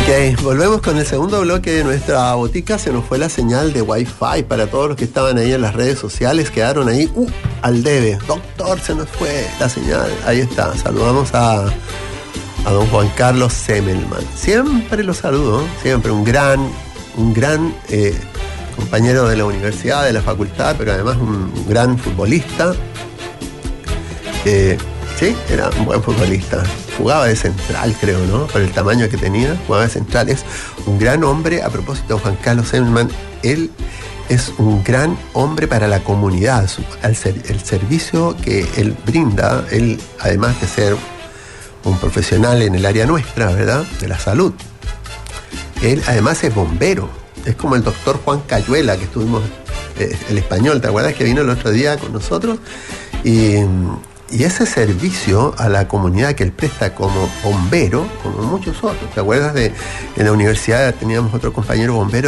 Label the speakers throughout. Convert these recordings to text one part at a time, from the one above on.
Speaker 1: Ok, volvemos con el segundo bloque de nuestra botica. Se nos fue la señal de Wi-Fi para todos los que estaban ahí en las redes sociales. Quedaron ahí al debe. Doctor, se nos fue la señal. Ahí está. Saludamos a don Juan Carlos Semmelman. Siempre lo saludo, siempre un gran compañero de la universidad, de la facultad, pero además un gran futbolista. Sí, era un buen futbolista. Jugaba de central, creo, ¿no? Por el tamaño que tenía, jugaba de central. Es un gran hombre. A propósito de Juan Carlos Semmelman, él es un gran hombre para la comunidad. El servicio que él brinda, él, además de ser un profesional en el área nuestra, ¿verdad?, de la salud, él además es bombero. Es como el doctor Juan Cayuela, que estuvimos, el español, ¿te acuerdas que vino el otro día con nosotros? Y ese servicio a la comunidad que él presta como bombero, como muchos otros. ¿Te acuerdas en la universidad teníamos otro compañero bombero,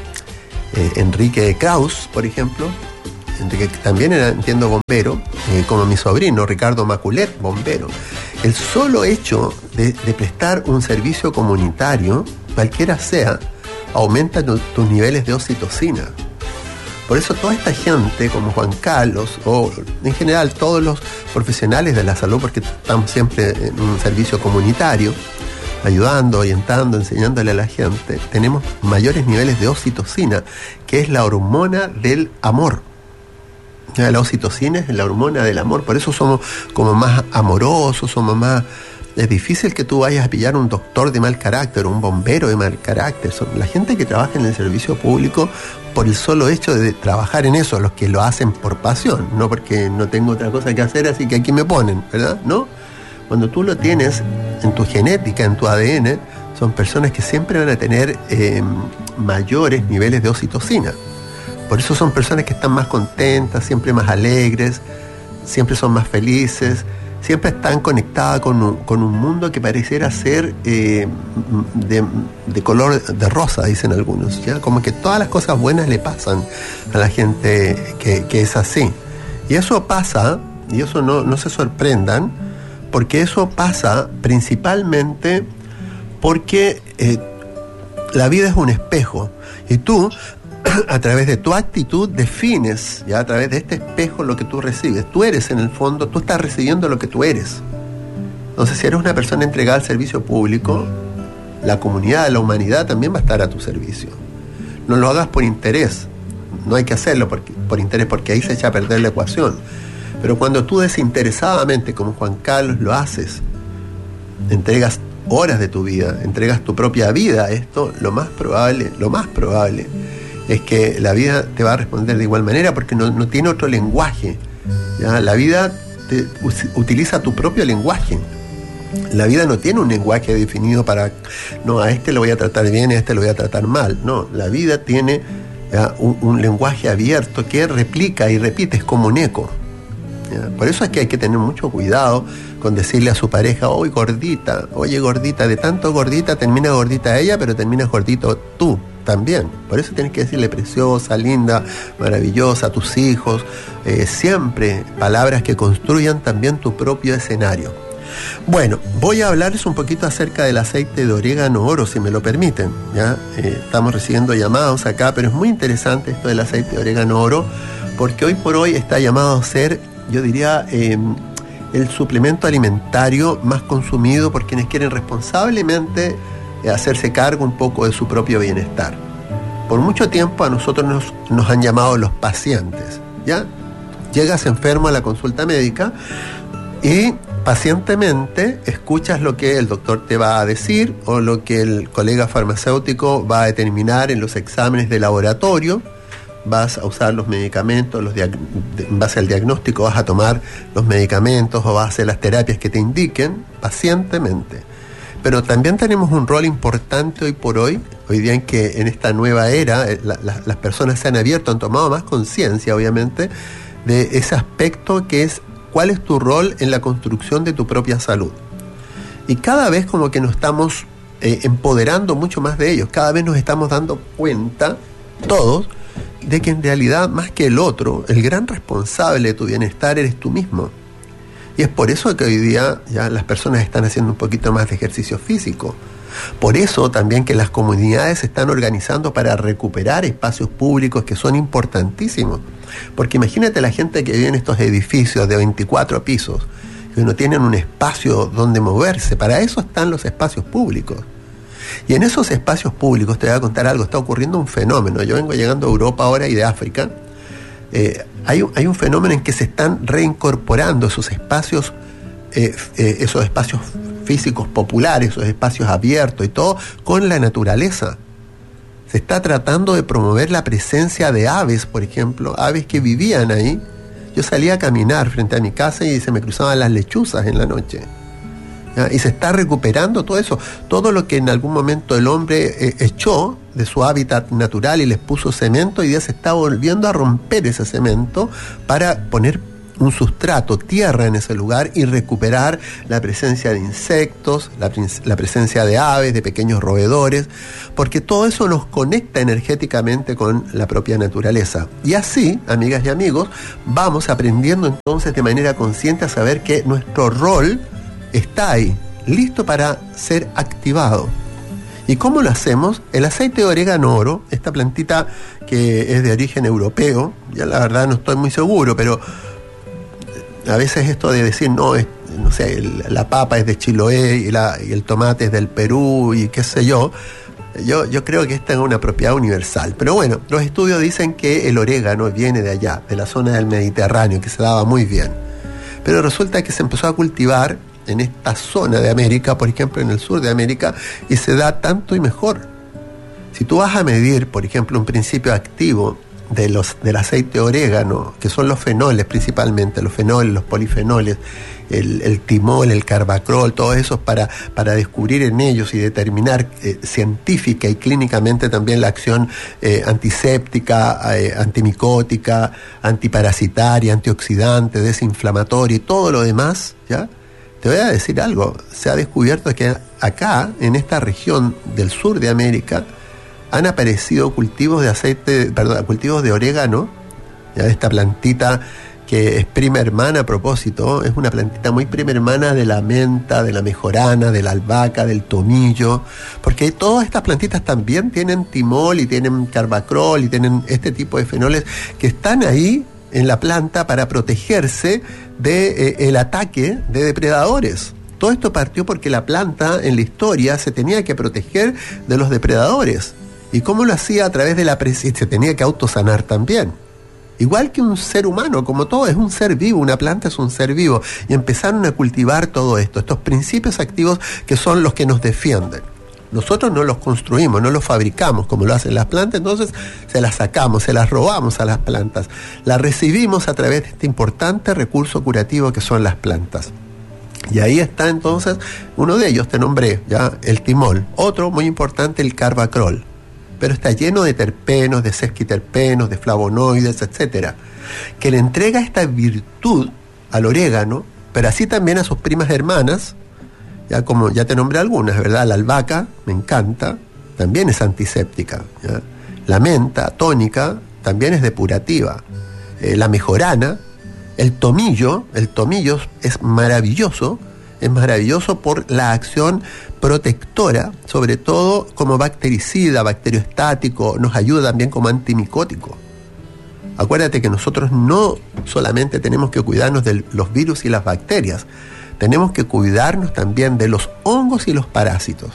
Speaker 1: Enrique Kraus, por ejemplo? Enrique también era, entiendo, bombero, como mi sobrino, Ricardo Maculet, bombero. El solo hecho de prestar un servicio comunitario, cualquiera sea, aumenta tus niveles de oxitocina. Por eso toda esta gente como Juan Carlos, o en general todos los profesionales de la salud, porque estamos siempre en un servicio comunitario, ayudando, orientando, enseñándole a la gente, tenemos mayores niveles de oxitocina, que es la hormona del amor. La oxitocina es la hormona del amor, por eso somos como más amorosos, somos más... Es difícil que tú vayas a pillar un doctor de mal carácter, un bombero de mal carácter. Son la gente que trabaja en el servicio público por el solo hecho de trabajar en eso, los que lo hacen por pasión, no porque no tengo otra cosa que hacer, así que aquí me ponen, ¿verdad? ¿No? Cuando tú lo tienes en tu genética, en tu ADN, son personas que siempre van a tener mayores niveles de oxitocina. Por eso son personas que están más contentas, siempre más alegres, siempre son más felices, siempre están conectadas con un mundo que pareciera ser de color de rosa, dicen algunos, ¿ya? Como que todas las cosas buenas le pasan a la gente que es así. Y eso pasa, y eso no se sorprendan, porque eso pasa principalmente porque la vida es un espejo, y tú, a través de tu actitud, defines, ya a través de este espejo, lo que tú recibes. Tú eres, en el fondo, tú estás recibiendo lo que tú eres. Entonces, si eres una persona entregada al servicio público, la comunidad, la humanidad también va a estar a tu servicio. No lo hagas por interés. No hay que hacerlo por interés, porque ahí se echa a perder la ecuación. Pero cuando tú desinteresadamente, como Juan Carlos, lo haces, entregas horas de tu vida, entregas tu propia vida a esto, lo más probable es que la vida te va a responder de igual manera, porque no tiene otro lenguaje, ¿ya? La vida utiliza tu propio lenguaje. La vida no tiene un lenguaje definido para, no, a este lo voy a tratar bien, a este lo voy a tratar mal. No, la vida tiene un lenguaje abierto que replica y repite, es como un eco, ¿ya? Por eso es que hay que tener mucho cuidado con decirle a su pareja, oye gordita, de tanto gordita termina gordita ella, pero terminas gordito tú también. Por eso tienes que decirle preciosa, linda, maravillosa a tus hijos, siempre palabras que construyan también tu propio escenario. Bueno, voy a hablarles un poquito acerca del aceite de orégano oro, si me lo permiten, ¿ya? Estamos recibiendo llamados acá, pero es muy interesante esto del aceite de orégano oro, porque hoy por hoy está llamado a ser, yo diría, el suplemento alimentario más consumido por quienes quieren responsablemente hacerse cargo un poco de su propio bienestar. Por mucho tiempo a nosotros nos han llamado los pacientes, ¿ya? Llegas enfermo a la consulta médica y pacientemente escuchas lo que el doctor te va a decir o lo que el colega farmacéutico va a determinar en los exámenes de laboratorio. Vas a usar los medicamentos, en base al diagnóstico vas a tomar los medicamentos o vas a hacer las terapias que te indiquen pacientemente. Pero también tenemos un rol importante hoy día en que en esta nueva era las personas se han abierto, han tomado más conciencia, obviamente, de ese aspecto que es cuál es tu rol en la construcción de tu propia salud. Y cada vez como que nos estamos empoderando mucho más de ellos, cada vez nos estamos dando cuenta, todos, de que en realidad, más que el otro, el gran responsable de tu bienestar eres tú mismo. Y es por eso que hoy día ya las personas están haciendo un poquito más de ejercicio físico. Por eso también que las comunidades se están organizando para recuperar espacios públicos que son importantísimos. Porque imagínate la gente que vive en estos edificios de 24 pisos, que no tienen un espacio donde moverse. Para eso están los espacios públicos. Y en esos espacios públicos, te voy a contar algo, está ocurriendo un fenómeno. Yo vengo llegando a Europa ahora y de África. Hay un fenómeno en que se están reincorporando esos espacios físicos populares, esos espacios abiertos y todo, con la naturaleza. Se está tratando de promover la presencia de aves, por ejemplo, aves que vivían ahí. Yo salía a caminar frente a mi casa y se me cruzaban las lechuzas en la noche. ¿Ya? Y se está recuperando todo eso, todo lo que en algún momento el hombre echó de su hábitat natural y les puso cemento, y ya se está volviendo a romper ese cemento para poner un sustrato, tierra en ese lugar, y recuperar la presencia de insectos, la presencia de aves, de pequeños roedores, porque todo eso nos conecta energéticamente con la propia naturaleza. Y así, amigas y amigos, vamos aprendiendo entonces de manera consciente a saber que nuestro rol está ahí, listo para ser activado. ¿Y cómo lo hacemos? El aceite de orégano oro, esta plantita que es de origen europeo, ya la verdad no estoy muy seguro, pero a veces esto de decir, no sé, la papa es de Chiloé y el tomate es del Perú y qué sé yo creo que esta es una propiedad universal. Pero bueno, los estudios dicen que el orégano viene de allá, de la zona del Mediterráneo, que se daba muy bien. Pero resulta que se empezó a cultivar en esta zona de América, por ejemplo en el sur de América, y se da tanto y mejor. Si tú vas a medir, por ejemplo, un principio activo del aceite de orégano, que son los fenoles principalmente, los fenoles, los polifenoles, el timol, el carbacrol, todos esos para descubrir en ellos y determinar científica y clínicamente también la acción antiséptica, antimicótica, antiparasitaria, antioxidante, desinflamatoria y todo lo demás, ¿ya? Te voy a decir algo, se ha descubierto que acá, en esta región del sur de América, han aparecido cultivos de orégano, ya, esta plantita que es prima hermana a propósito, es una plantita muy prima hermana de la menta, de la mejorana, de la albahaca, del tomillo, porque todas estas plantitas también tienen timol y tienen carbacrol y tienen este tipo de fenoles que están ahí en la planta para protegerse del ataque de depredadores. Todo esto partió porque la planta en la historia se tenía que proteger de los depredadores. ¿Y cómo lo hacía? A través de la presencia, se tenía que autosanar también. Igual que un ser humano, como todo, es un ser vivo, una planta es un ser vivo. Y empezaron a cultivar todo esto, estos principios activos que son los que nos defienden. Nosotros no los construimos, no los fabricamos como lo hacen las plantas, entonces se las sacamos, se las robamos a las plantas. Las recibimos a través de este importante recurso curativo que son las plantas. Y ahí está entonces uno de ellos, te nombré, ya, el timol. Otro muy importante, el carbacrol. Pero está lleno de terpenos, de sesquiterpenos, de flavonoides, etcétera, que le entrega esta virtud al orégano, pero así también a sus primas hermanas, ya como ya te nombré algunas, ¿verdad? La albahaca, me encanta, también es antiséptica, ¿ya? La menta, tónica, también es depurativa. La mejorana, el tomillo es maravilloso por la acción protectora, sobre todo como bactericida, bacteriostático, nos ayuda también como antimicótico. Acuérdate que nosotros no solamente tenemos que cuidarnos de los virus y las bacterias, tenemos que cuidarnos también de los hongos y los parásitos.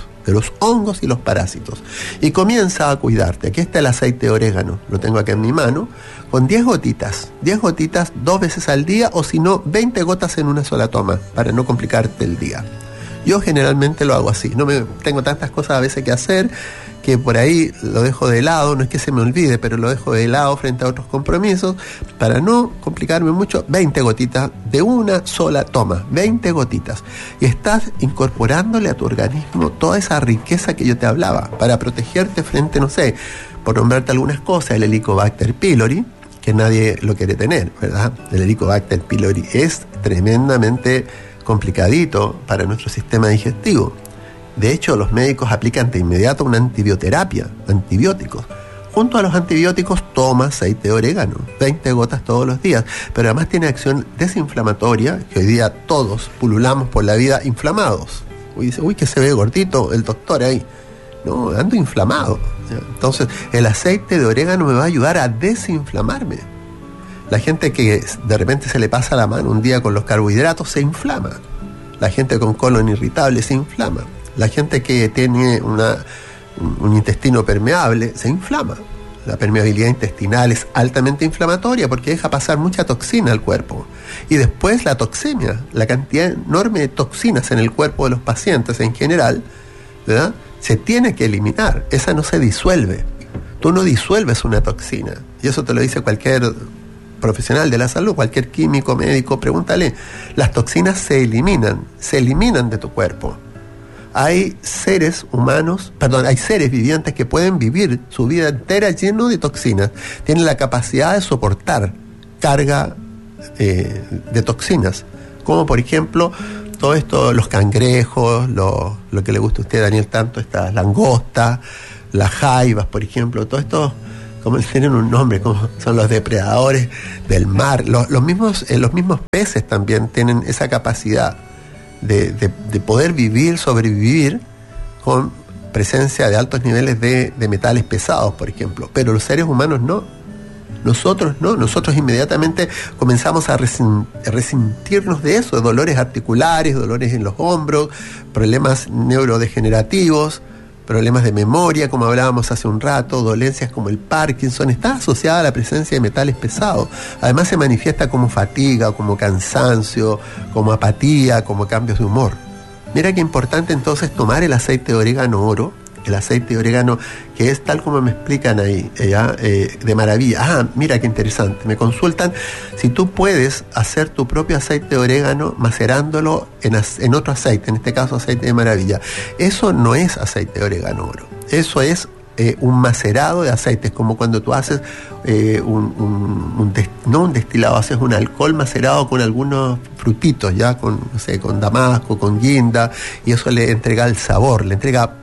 Speaker 1: Y comienza a cuidarte. Aquí está el aceite de orégano, lo tengo acá en mi mano, con 10 gotitas 2 veces al día, o si no, 20 gotas en una sola toma, para no complicarte el día. Yo generalmente lo hago así, tengo tantas cosas a veces que hacer, que por ahí lo dejo de lado, no es que se me olvide, pero lo dejo de lado frente a otros compromisos, para no complicarme mucho. 20 gotitas de una sola toma, 20 gotitas. Y estás incorporándole a tu organismo toda esa riqueza que yo te hablaba, para protegerte frente, no sé, por nombrarte algunas cosas, el Helicobacter pylori, que nadie lo quiere tener, ¿verdad? El Helicobacter pylori es tremendamente complicadito para nuestro sistema digestivo. De hecho, los médicos aplican de inmediato una antibioterapia, antibióticos. Junto a los antibióticos, toma aceite de orégano, 20 gotas todos los días. Pero además tiene acción desinflamatoria, que hoy día todos pululamos por la vida inflamados. Y dice, uy, que se ve gordito el doctor ahí. No, ando inflamado. Entonces, el aceite de orégano me va a ayudar a desinflamarme. La gente que de repente se le pasa la mano un día con los carbohidratos se inflama. La gente con colon irritable se inflama. La gente que tiene un intestino permeable se inflama. La permeabilidad intestinal es altamente inflamatoria porque deja pasar mucha toxina al cuerpo. Y después la toxemia, la cantidad enorme de toxinas en el cuerpo de los pacientes en general, ¿verdad?, se tiene que eliminar. Esa no se disuelve. Tú no disuelves una toxina. Y eso te lo dice cualquier profesional de la salud, cualquier químico, médico, pregúntale. Las toxinas se eliminan de tu cuerpo. Hay seres vivientes que pueden vivir su vida entera lleno de toxinas. Tienen la capacidad de soportar carga de toxinas. Como por ejemplo, todo esto, los cangrejos, lo que le gusta a usted, Daniel, tanto, estas langostas, las jaivas, por ejemplo, todo esto, como tienen un nombre, como son los depredadores del mar. Los mismos peces también tienen esa capacidad de poder sobrevivir con presencia de altos niveles de metales pesados, por ejemplo. Pero los seres humanos no. Nosotros no. Nosotros inmediatamente comenzamos a resentirnos de eso, de dolores articulares, dolores en los hombros, problemas neurodegenerativos, problemas de memoria, como hablábamos hace un rato, dolencias como el Parkinson. Está asociada a la presencia de metales pesados. Además se manifiesta como fatiga, como cansancio, como apatía, como cambios de humor. Mira qué importante entonces tomar el aceite de orégano oro, el aceite de orégano que es tal como me explican ahí, de maravilla. Mira qué interesante. Me consultan si tú puedes hacer tu propio aceite de orégano macerándolo en otro aceite, en este caso aceite de maravilla. Eso no es aceite de orégano oro. Eso es un macerado de aceites, como cuando tú haces no un destilado, haces un alcohol macerado con algunos frutitos, ya con damasco, con guinda, y eso le entrega el sabor, le entrega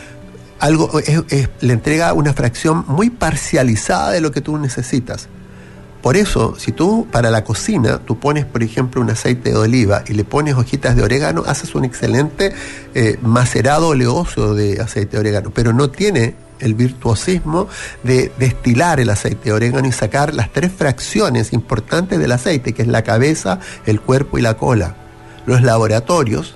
Speaker 1: le entrega una fracción muy parcializada de lo que tú necesitas. Por eso, si tú para la cocina, tú pones, por ejemplo, un aceite de oliva y le pones hojitas de orégano, haces un excelente macerado oleoso de aceite de orégano, pero no tiene el virtuosismo de destilar el aceite de orégano y sacar las 3 fracciones importantes del aceite, que es la cabeza, el cuerpo y la cola. Los laboratorios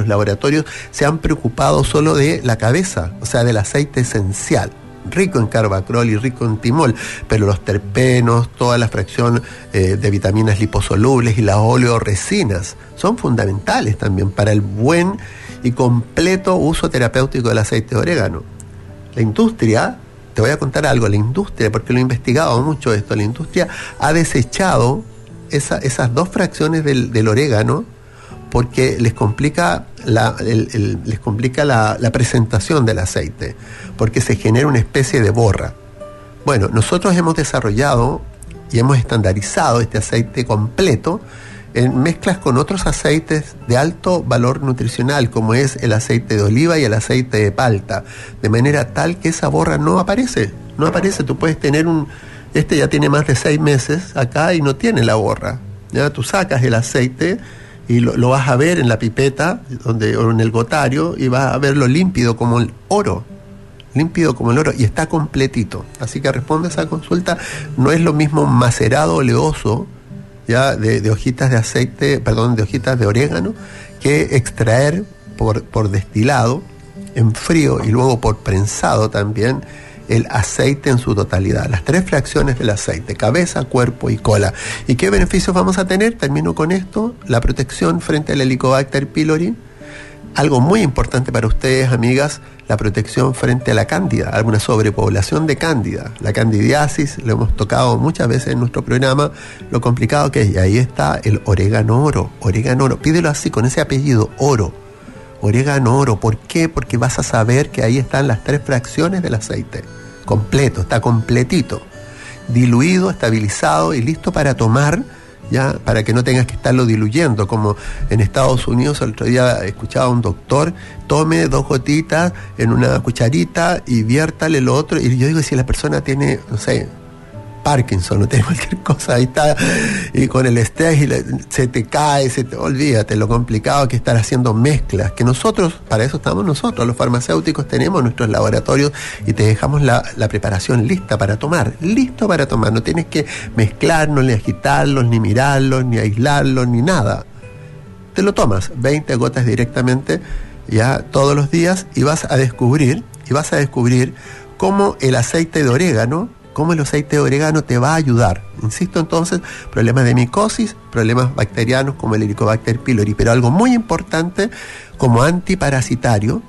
Speaker 1: se han preocupado solo de la cabeza, o sea, del aceite esencial, rico en carbacrol y rico en timol, pero los terpenos, toda la fracción de vitaminas liposolubles y las oleoresinas son fundamentales también para el buen y completo uso terapéutico del aceite de orégano. La industria, te voy a contar algo, porque lo he investigado mucho esto, la industria ha desechado esas 2 fracciones del orégano porque les complica la presentación del aceite, porque se genera una especie de borra. Bueno, nosotros hemos desarrollado y hemos estandarizado este aceite completo en mezclas con otros aceites de alto valor nutricional, como es el aceite de oliva y el aceite de palta, de manera tal que esa borra no aparece. Tú puedes tener este ya tiene más de 6 meses acá y no tiene la borra. Ya tú sacas el aceite y lo vas a ver en la pipeta o en el gotario y vas a verlo límpido como el oro, y está completito. Así que responde a esa consulta. No es lo mismo macerado oleoso ya de hojitas de orégano, que extraer por destilado en frío y luego por prensado también el aceite en su totalidad, las 3 fracciones del aceite, cabeza, cuerpo y cola. ¿Y qué beneficios vamos a tener? Termino con esto: la protección frente al Helicobacter pylori. Algo muy importante para ustedes, amigas, la protección frente a la cándida, alguna sobrepoblación de cándida. La candidiasis, lo hemos tocado muchas veces en nuestro programa, lo complicado que es. Y ahí está el orégano oro. Pídelo así, con ese apellido, oro. Orégano oro. ¿Por qué? Porque vas a saber que ahí están las 3 fracciones del aceite. Completo, está completito. Diluido, estabilizado y listo para tomar, ya, para que no tengas que estarlo diluyendo, como en Estados Unidos. El otro día escuchaba a un doctor: tome 2 gotitas en una cucharita y viértale lo otro. Y yo digo, si la persona tiene, Parkinson, no tienes cualquier cosa, ahí está, y con el estrés se te cae, olvídate lo complicado que estar haciendo mezclas, que nosotros, para eso estamos nosotros, los farmacéuticos tenemos nuestros laboratorios y te dejamos la preparación lista para tomar, listo para tomar, no tienes que mezclarlos, ni agitarlos, ni mirarlos, ni aislarlos, ni nada. Te lo tomas, 20 gotas directamente, ya todos los días, y vas a descubrir cómo el aceite de orégano te va a ayudar. Insisto entonces, problemas de micosis, problemas bacterianos como el Helicobacter pylori, pero algo muy importante como antiparasitario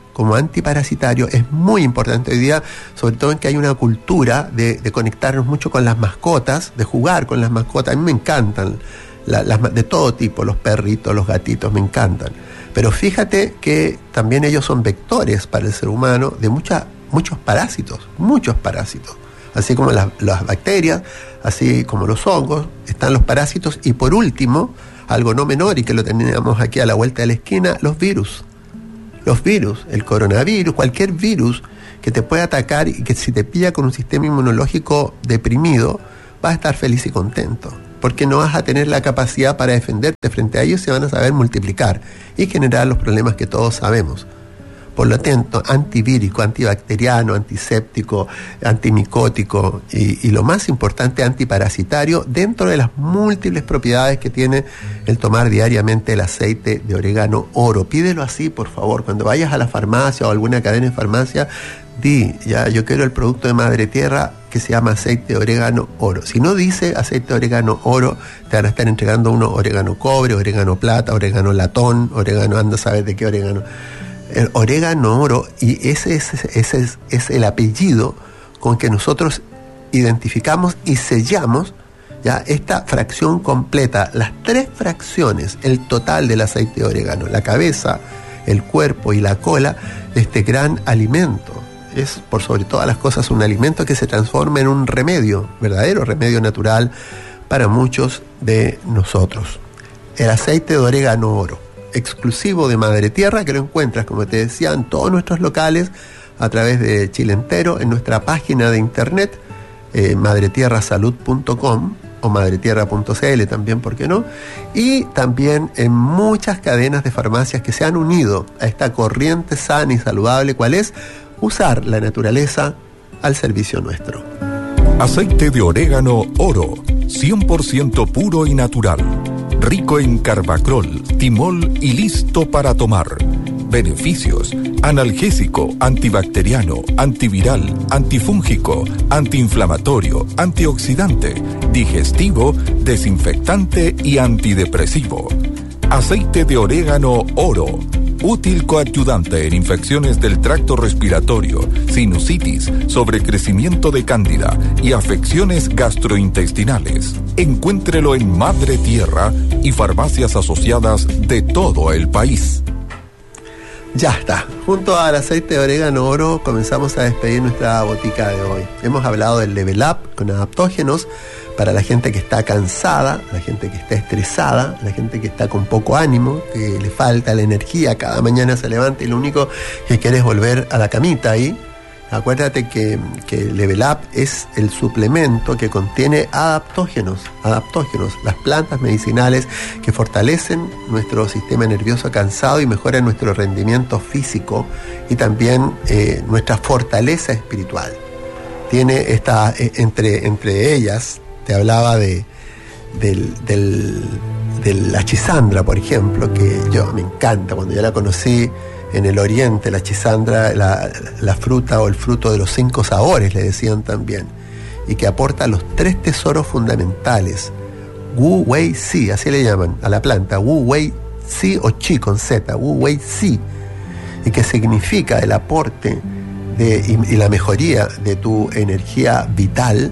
Speaker 1: es muy importante hoy día, sobre todo en que hay una cultura de conectarnos mucho con las mascotas, de jugar con las mascotas. A mí me encantan, de todo tipo, los perritos, los gatitos, me encantan. Pero fíjate que también ellos son vectores para el ser humano de muchos parásitos. Así como las bacterias, así como los hongos, están los parásitos. Y por último, algo no menor y que lo teníamos aquí a la vuelta de la esquina, los virus. Los virus, el coronavirus, cualquier virus que te pueda atacar y que si te pilla con un sistema inmunológico deprimido, vas a estar feliz y contento. Porque no vas a tener la capacidad para defenderte frente a ellos, se van a saber multiplicar y generar los problemas que todos sabemos. Por lo tanto, antivírico, antibacteriano, antiséptico, antimicótico y lo más importante, antiparasitario, dentro de las múltiples propiedades que tiene el tomar diariamente el aceite de orégano oro. Pídelo así, por favor. Cuando vayas a la farmacia o alguna cadena de farmacia, yo quiero el producto de Madre Tierra que se llama aceite de orégano oro. Si no dice aceite de orégano oro, te van a estar entregando uno orégano cobre, orégano plata, orégano latón, orégano, anda a saber de qué orégano. El orégano oro, y ese es el apellido con que nosotros identificamos y sellamos ya esta fracción completa, las 3 fracciones, el total del aceite de orégano, la cabeza, el cuerpo y la cola de este gran alimento. Es, por sobre todas las cosas, un alimento que se transforma en un remedio, verdadero remedio natural para muchos de nosotros. El aceite de orégano oro, exclusivo de Madre Tierra, que lo encuentras, como te decía, en todos nuestros locales, a través de Chile entero, en nuestra página de internet, madretierrasalud.com o madretierra.cl también, ¿por qué no? Y también en muchas cadenas de farmacias que se han unido a esta corriente sana y saludable, ¿cuál es? Usar la naturaleza al servicio nuestro.
Speaker 2: Aceite de orégano oro, 100% puro y natural. Rico en carbacrol, timol y listo para tomar. Beneficios: analgésico, antibacteriano, antiviral, antifúngico, antiinflamatorio, antioxidante, digestivo, desinfectante y antidepresivo. Aceite de orégano oro. Útil coadyuvante en infecciones del tracto respiratorio, sinusitis, sobrecrecimiento de cándida y afecciones gastrointestinales. Encuéntrelo en Madre Tierra y farmacias asociadas de todo el país.
Speaker 1: Ya está. Junto al aceite de orégano oro comenzamos a despedir nuestra botica de hoy. Hemos hablado del Level Up con adaptógenos para la gente que está cansada, la gente que está estresada, la gente que está con poco ánimo, que le falta la energía, cada mañana se levanta y lo único que quiere es volver a la camita ahí. Acuérdate que Level Up es el suplemento que contiene adaptógenos, las plantas medicinales que fortalecen nuestro sistema nervioso cansado y mejoran nuestro rendimiento físico y también nuestra fortaleza espiritual. Tiene entre ellas, te hablaba de la achisandra, por ejemplo, que yo me encanta. Cuando yo la conocí en el oriente, la achisandra, la fruta o el fruto de los 5 sabores, le decían también, y que aporta los 3 tesoros fundamentales, Wu Wei Si, así le llaman a la planta, Wu Wei Si o Chi con Z, Wu Wei Si, y que significa el aporte y la mejoría de tu energía vital,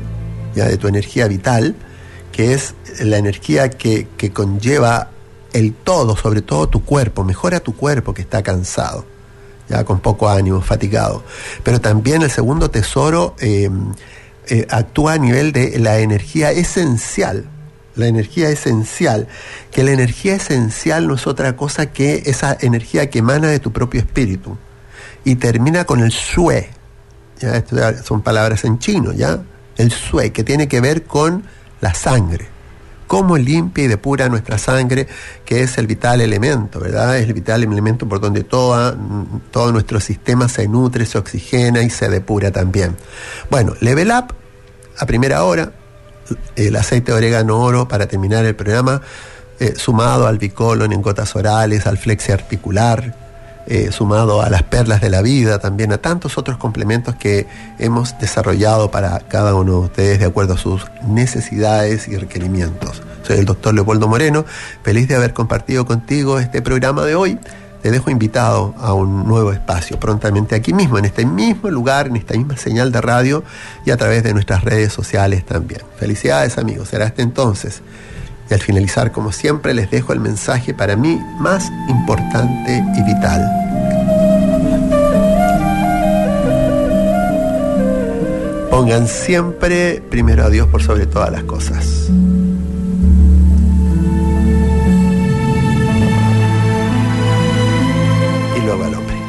Speaker 1: que es la energía que conlleva el todo, sobre todo tu cuerpo, mejora tu cuerpo que está cansado, ya con poco ánimo, fatigado. Pero también el segundo tesoro actúa a nivel de la energía esencial. La energía esencial, que la energía esencial no es otra cosa que esa energía que emana de tu propio espíritu. Y termina con el shui. ¿Ya? Esto son palabras en chino, ¿ya? el SUE, que tiene que ver con la sangre. Cómo limpia y depura nuestra sangre, que es el vital elemento, ¿verdad? Es el vital elemento por donde todo nuestro sistema se nutre, se oxigena y se depura también. Bueno, Level Up, a primera hora, el aceite de orégano oro para terminar el programa, sumado al Bicolon en gotas orales, al flexi articular, sumado a las perlas de la vida, también a tantos otros complementos que hemos desarrollado para cada uno de ustedes de acuerdo a sus necesidades y requerimientos. Soy el doctor Leopoldo Moreno, feliz de haber compartido contigo este programa de hoy. Te dejo invitado a un nuevo espacio prontamente aquí mismo, en este mismo lugar, en esta misma señal de radio y a través de nuestras redes sociales también. Felicidades, amigos, será hasta entonces. Y al finalizar, como siempre, les dejo el mensaje para mí más importante y vital. Pongan siempre primero a Dios por sobre todas las cosas. Y luego al hombre.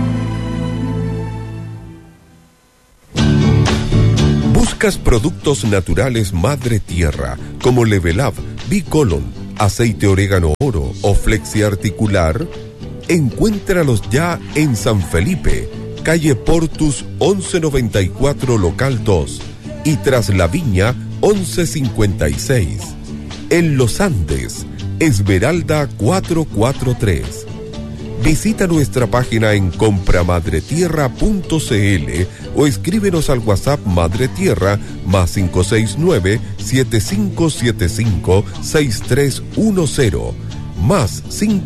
Speaker 2: ¿Buscas productos naturales Madre Tierra como Level Up, Bicolon, aceite orégano oro o flexi articular? Encuéntralos ya en San Felipe, calle Portus 1194 local 2 y Tras la Viña 1156. En Los Andes, Esmeralda 443. Visita nuestra página en compramadretierra.cl o escríbenos al WhatsApp Madre Tierra más 569-7575-6310 más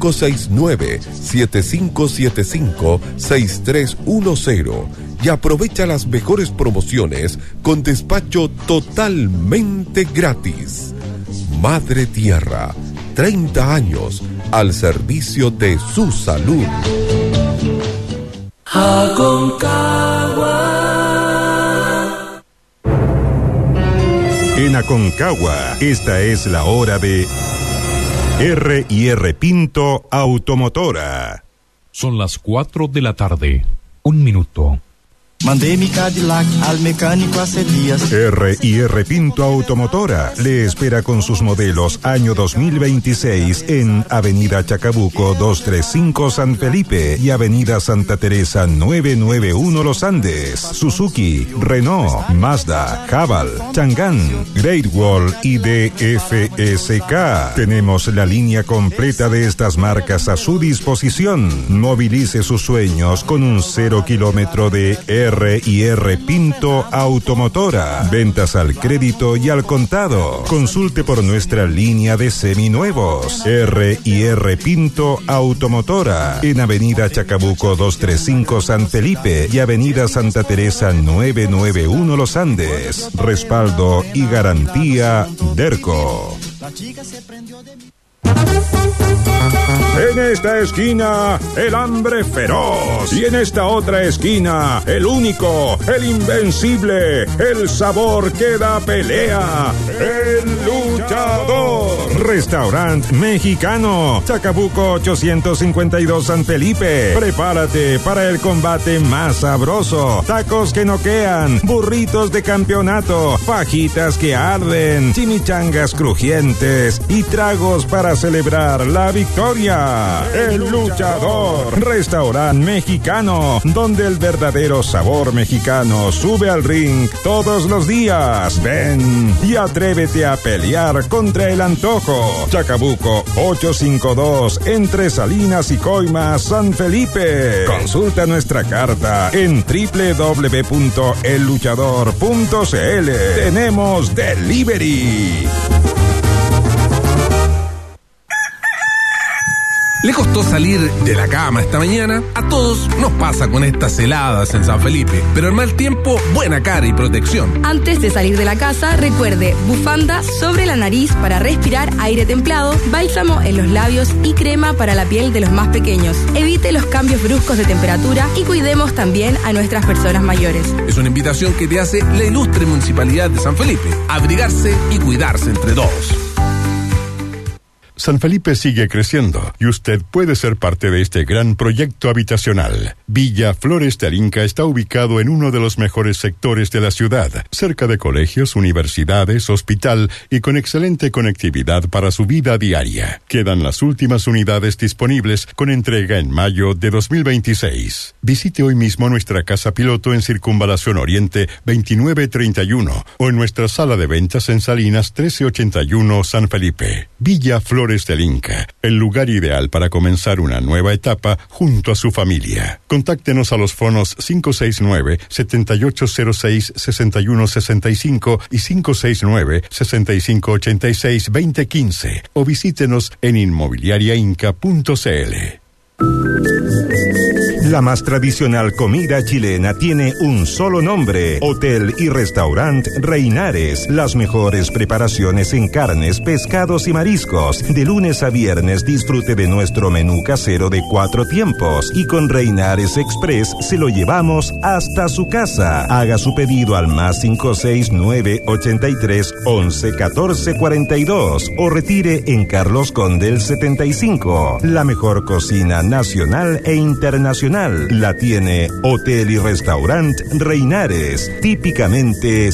Speaker 2: 569-7575-6310 y aprovecha las mejores promociones con despacho totalmente gratis. Madre Tierra, 30 años al servicio de su salud.
Speaker 3: Aconcagua. En Aconcagua, esta es la hora de R&R Pinto Automotora.
Speaker 4: Son las 4 de la tarde. 1 minuto.
Speaker 5: Mandé mi Cadillac al mecánico hace días.
Speaker 3: R&R Pinto Automotora le espera con sus modelos año 2026 en Avenida Chacabuco 235 San Felipe y Avenida Santa Teresa 991 Los Andes. Suzuki, Renault, Mazda, Haval, Chang'an, Great Wall y DFSK. Tenemos la línea completa de estas marcas a su disposición. Movilice sus sueños con un 0 kilómetro de R&R Pinto Automotora. Ventas al crédito y al contado. Consulte por nuestra línea de seminuevos. R&R Pinto Automotora. En Avenida Chacabuco 235 San Felipe y Avenida Santa Teresa 991 Los Andes. Respaldo y garantía DERCO. La chica se prendió de mí. En esta esquina, el hambre feroz. Y en esta otra esquina, el único, el invencible, el sabor que da pelea, el luchador. Restaurant Mexicano, Chacabuco 852 San Felipe. Prepárate para el combate más sabroso. Tacos que noquean, burritos de campeonato, fajitas que arden, chimichangas crujientes y tragos para celebrar la victoria. El luchador. Restaurant Mexicano, donde el verdadero sabor mexicano sube al ring todos los días. Ven y atrévete a pelear contra el antojo. Chacabuco 852 entre Salinas y Coimas, San Felipe. Consulta nuestra carta en www.elluchador.cl. Tenemos delivery.
Speaker 6: ¿Le costó salir de la cama esta mañana? A todos nos pasa con estas heladas en San Felipe, pero el mal tiempo, buena cara y protección.
Speaker 7: Antes de salir de la casa, recuerde bufanda sobre la nariz para respirar aire templado, bálsamo en los labios y crema para la piel de los más pequeños. Evite los cambios bruscos de temperatura y cuidemos también a nuestras personas mayores.
Speaker 6: Es una invitación que te hace la ilustre Municipalidad de San Felipe. Abrigarse y cuidarse entre todos.
Speaker 8: San Felipe sigue creciendo y usted puede ser parte de este gran proyecto habitacional. Villa Flores del Inca está ubicado en uno de los mejores sectores de la ciudad, cerca de colegios, universidades, hospital y con excelente conectividad para su vida diaria. Quedan las últimas unidades disponibles con entrega en mayo de 2026. Visite hoy mismo nuestra casa piloto en Circunvalación Oriente 2931 o en nuestra sala de ventas en Salinas 1381 San Felipe. Villa Flores del Inca, el lugar ideal para comenzar una nueva etapa junto a su familia. Contáctenos a los fonos 569-7806-6165 y 569-6586-2015 o visítenos en inmobiliariainca.cl.
Speaker 3: La más tradicional comida chilena tiene un solo nombre: Hotel y Restaurant Reinares. Las mejores preparaciones en carnes, pescados y mariscos. De lunes a viernes disfrute de nuestro menú casero de 4 tiempos. Y con Reinares Express se lo llevamos hasta su casa. Haga su pedido al +569 83 11 14 42 o retire en Carlos Condel 75. La mejor cocina nacional e internacional la tiene Hotel y Restaurant Reinares, típicamente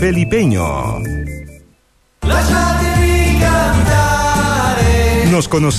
Speaker 3: sanfelipeño. Nos conocemos